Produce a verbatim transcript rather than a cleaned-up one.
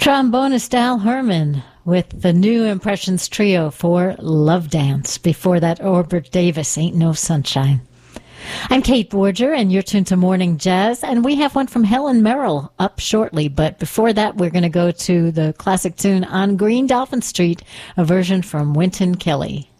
Trombonist Al Herman with the New Impressions Trio for Love Dance. Before that, Orbert Davis, Ain't No Sunshine. I'm Kate Borger, and you're tuned to Morning Jazz, and we have one from Helen Merrill up shortly, but before that, we're going to go to the classic tune On Green Dolphin Street, a version from Wynton Kelly.